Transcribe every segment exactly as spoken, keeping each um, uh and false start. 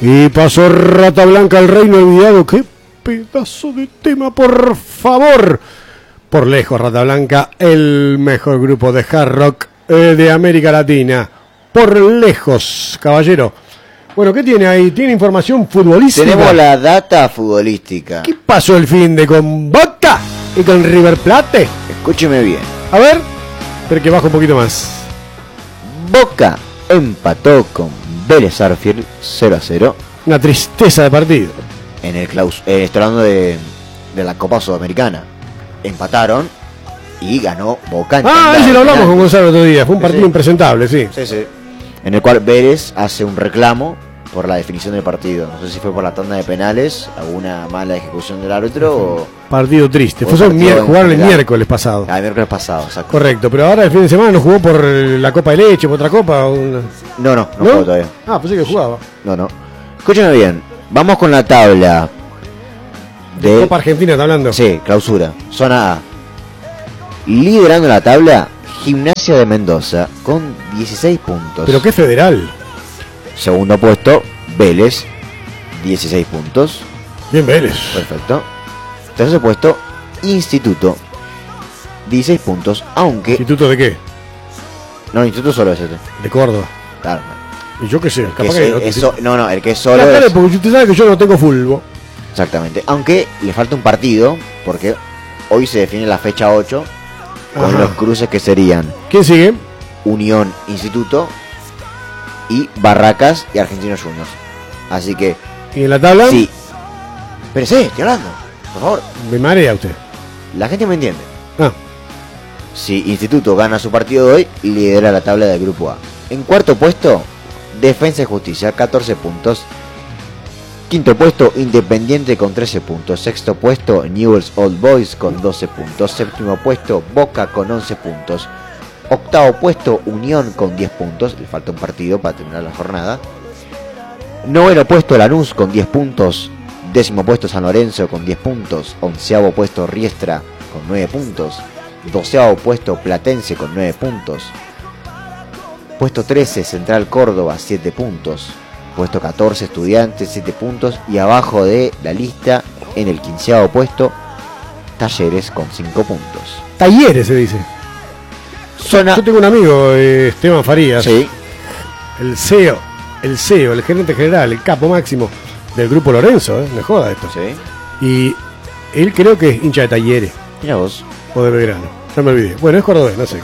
Y pasó Rata Blanca, el reino olvidado. ¡Qué pedazo de tema, por favor! Por lejos, Rata Blanca, el mejor grupo de hard rock eh, de América Latina. Por lejos, caballero. Bueno, ¿qué tiene ahí? ¿Tiene información futbolística? Tenemos la data futbolística. ¿Qué pasó el fin de con Boca y con River Plate? Escúcheme bien. A ver, pero que bajo un poquito más. Boca empató con Vélez Sarsfield cero a cero. Una tristeza de partido. En el claus eh, estoy hablando de, de la Copa Sudamericana. Empataron y ganó Boca. Ah, ese lo hablamos con Gonzalo el otro día. Fue un partido sí, sí. impresentable, sí. Sí, sí. En el cual Vélez hace un reclamo por la definición del partido. No sé si fue por la tanda de penales, alguna mala ejecución del árbitro o... Partido triste. Fue mier jugar el miércoles pasado. Ah, el miércoles pasado, exacto. Correcto, pero ahora el fin de semana no jugó por la Copa de Leche, por otra copa. Una... No, no, no, no jugó todavía. Ah, pensé que jugaba. No, no. Escúchame bien, vamos con la tabla. De, de Copa Argentina, ¿está hablando? Sí, clausura. Zona A. Liderando la tabla, Gimnasia de Mendoza con dieciséis puntos. ¿Pero qué federal? Segundo puesto, Vélez, dieciséis puntos. Bien, Vélez. Perfecto. Tercer puesto, Instituto, dieciséis puntos, aunque... ¿Instituto de qué? No, el Instituto solo es este. De Córdoba. Claro. Y yo qué sé, capaz que que... no, eso, no, no, el que es solo claro, es... porque usted sabe que yo no tengo fulbo. Exactamente. Aunque le falta un partido, porque hoy se define la fecha ocho, con Ajá. los cruces que serían... ¿Quién sigue? Unión, Instituto y Barracas y Argentinos Juniors. Así que... ¿Y en la tabla? Sí. Pero sí, estoy hablando. Por favor. Me marea usted. La gente me entiende. Ah. Si Instituto gana su partido de hoy, lidera la tabla del grupo A. En cuarto puesto, Defensa y Justicia, catorce puntos. Quinto puesto, Independiente con trece puntos. Sexto puesto, Newell's Old Boys con doce puntos. Séptimo puesto, Boca con once puntos. Octavo puesto, Unión con diez puntos. Le falta un partido para terminar la jornada. Noveno puesto, Lanús con diez puntos. Décimo puesto, San Lorenzo con diez puntos. Onceavo puesto, Riestra con nueve puntos. Doceavo puesto, Platense con nueve puntos. Puesto trece, Central Córdoba, siete puntos. Puesto catorce, Estudiantes, siete puntos. Y abajo de la lista, en el quinceavo puesto, Talleres con cinco puntos. Talleres se dice. Zona... Yo tengo un amigo, eh, Esteban Farías. Sí. El C E O, el C E O, el gerente general, el capo máximo del grupo Lorenzo, ¿eh? Me joda esto. Sí. Y él creo que es hincha de Talleres. Mira vos. O de Belgrano. Ya me olvidé. Bueno, es cordobés, no sé.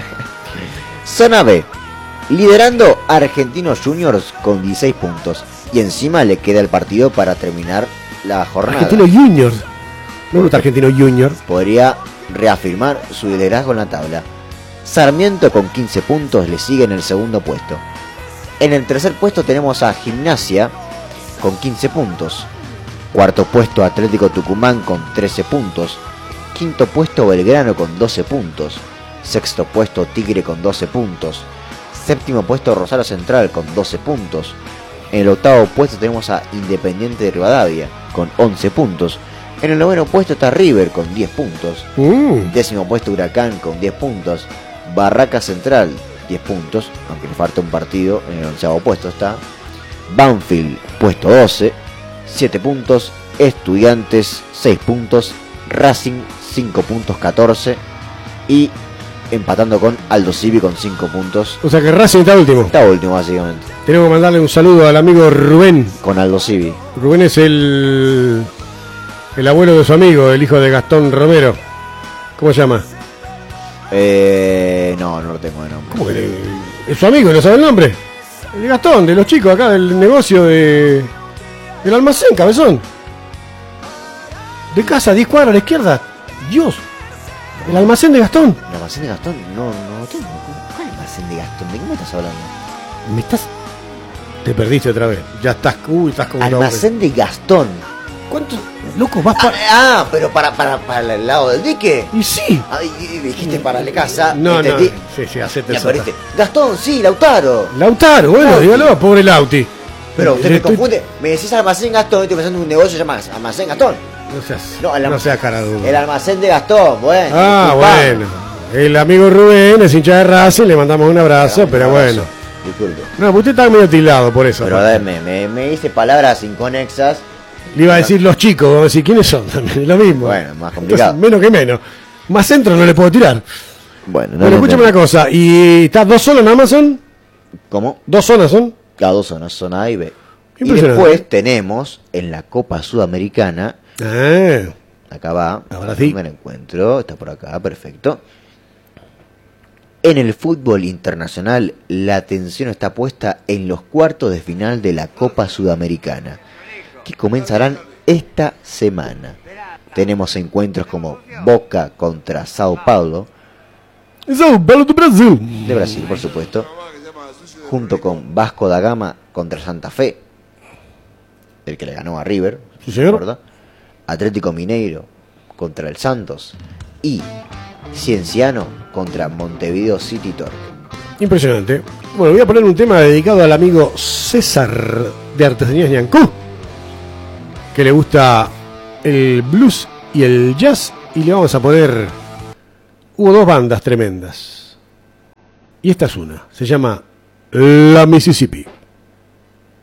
Zona B. Liderando Argentinos Juniors con dieciséis puntos. Y encima le queda el partido para terminar la jornada. Argentino Juniors. Me gusta Argentino Junior. Podría reafirmar su liderazgo en la tabla. Sarmiento con quince puntos le sigue en el segundo puesto. En el tercer puesto tenemos a Gimnasia con quince puntos. Cuarto puesto, Atlético Tucumán con trece puntos. Quinto puesto, Belgrano con doce puntos. Sexto puesto, Tigre con doce puntos. Séptimo puesto, Rosario Central con doce puntos. En el octavo puesto tenemos a Independiente de Rivadavia con once puntos. En el noveno puesto está River con diez puntos. Mm. Décimo puesto, Huracán con diez puntos. Barraca Central, diez puntos, aunque le falta un partido. En el onceavo puesto está Banfield, puesto doce, siete puntos. Estudiantes, seis puntos. Racing, cinco puntos, catorce. Y empatando con Aldo Civi con cinco puntos. O sea que Racing está último. Está último, básicamente. Tenemos que mandarle un saludo al amigo Rubén. Con Aldo Civi. Rubén es el el abuelo de su amigo, el hijo de Gastón Romero. ¿Cómo se llama? Eh, no, no lo tengo de nombre. ¿Cómo que es su amigo? ¿No sabe el nombre? El de Gastón, de los chicos acá del negocio de del almacén, cabezón. De casa, diez cuadras a la izquierda. Dios. El almacén de Gastón. ¿El almacén de Gastón? No, no lo tengo. ¿Cuál almacén de Gastón? ¿De qué me estás hablando? ¿Me estás...? Te perdiste otra vez. Ya estás... Uy, estás como... Almacén de Gastón. ¿Cuánto? Loco, vas para... Ah, ah, pero para, para, para el lado del dique. Y sí. Ay, dijiste para la casa. No, no. Entendí. Sí, sí, hacete Ya eso. perdiste. Gastón, sí, Lautaro. Lautaro, bueno, Lauti. dígalo, pobre Lauti. Pero usted Le me estoy- confunde. Me decís almacén Gastón, estoy pensando en un negocio llamado Almacén Gastón. No seas... No, el No alm- seas cara dura. El almacén de Gastón, bueno. Ah, disculpame. bueno. El amigo Rubén es hincha de Racing, le mandamos un abrazo, Un pero abrazo. bueno. disculpe. No, usted está medio tildado por eso. Pero a ver, me, me, me dice palabras inconexas. Le iba a decir los chicos, vamos a decir, ¿quiénes son? Lo mismo. Bueno, más complicado. Entonces, menos que menos. Más centro no le puedo tirar. Bueno, no, Bueno, no, escúchame no. una cosa. ¿Y estás dos zonas en Amazon? ¿Cómo? ¿Dos zonas son? Cada dos zonas, zona A y B. Y Impresionante. después tenemos en la Copa Sudamericana, Ah, acá va, Ahora sí. me lo encuentro, está por acá, perfecto. En el fútbol internacional, la atención está puesta en los cuartos de final de la Copa Sudamericana, que comenzarán esta semana. Tenemos encuentros como Boca contra Sao Paulo, São Paulo do Brasil. de Brasil, por supuesto, junto con Vasco da Gama contra Santa Fe, el que le ganó a River, Sí, señor. ¿verdad? Atlético Mineiro contra el Santos y Cienciano contra Montevideo City Torque. Impresionante. Bueno, voy a poner un tema dedicado al amigo César de Artesanías Ñancú, que le gusta el blues y el jazz, y le vamos a poner... Hubo dos bandas tremendas, y esta es una, se llama La Mississippi.